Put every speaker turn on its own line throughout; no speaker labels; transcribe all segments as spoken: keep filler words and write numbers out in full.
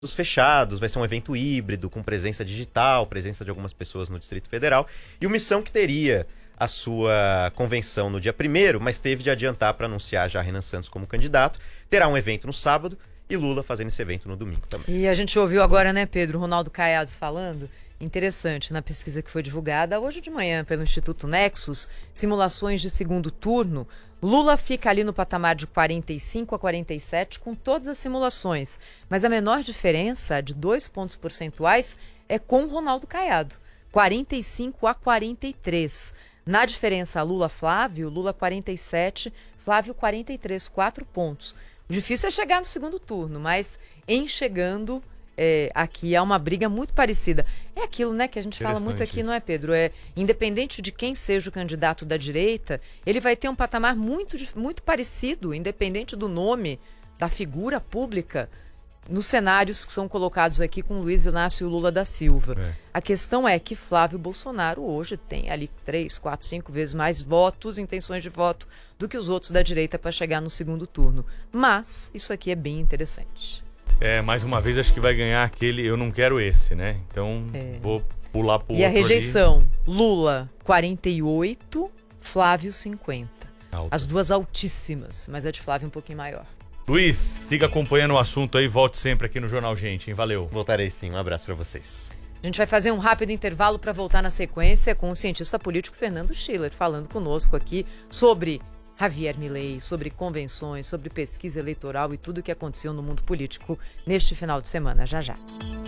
fechados, vai ser um evento híbrido, com presença digital, presença de algumas pessoas no Distrito Federal, e o Missão que teria a sua convenção no dia primeiro, mas teve de adiantar para anunciar já Renan Santos como candidato, terá um evento no sábado e Lula fazendo esse evento no domingo também.
E a gente ouviu agora, né, Pedro, Ronaldo Caiado falando, interessante, na pesquisa que foi divulgada hoje de manhã pelo Instituto Nexus, simulações de segundo turno, Lula fica ali no patamar de quarenta e cinco a quarenta e sete com todas as simulações, mas a menor diferença, de dois pontos percentuais, é com Ronaldo Caiado, quarenta e cinco a quarenta e três. Na diferença Lula-Flávio, Lula quarenta e sete, Flávio quarenta e três, quatro pontos. O difícil é chegar no segundo turno, mas em chegando... É, aqui há uma briga muito parecida. É aquilo, né, que a gente fala muito aqui, isso. Não é, Pedro? É, independente de quem seja o candidato da direita, ele vai ter um patamar muito, muito parecido, independente do nome, da figura pública, nos cenários que são colocados aqui com Luiz Inácio Lula da Silva. É. A questão é que Flávio Bolsonaro hoje tem ali três, quatro, cinco vezes mais votos, intenções de voto, do que os outros da direita para chegar no segundo turno. Mas isso aqui é bem interessante.
É, mais uma vez acho que vai ganhar aquele eu não quero esse, né? Então é. vou pular pro
e outro. E a rejeição, ali. Lula quarenta e oito, Flávio cinquenta. Alto. As duas altíssimas, mas a de Flávio um pouquinho maior.
Luiz, siga acompanhando o assunto aí, volte sempre aqui no Jornal Gente, hein? Valeu.
Voltarei sim, um abraço para vocês.
A gente vai fazer um rápido intervalo para voltar na sequência com o cientista político Fernando Schiller falando conosco aqui sobre Javier Milei, sobre convenções, sobre pesquisa eleitoral e tudo o que aconteceu no mundo político neste final de semana. Já, já.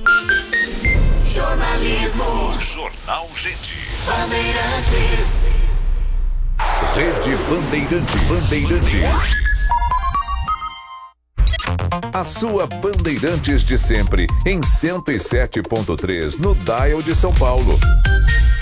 Jornalismo. Jornal Gente. Bandeirantes.
Rede Bandeirantes. Bandeirantes. A sua Bandeirantes de sempre, em cento e sete ponto três, no Dial de São Paulo.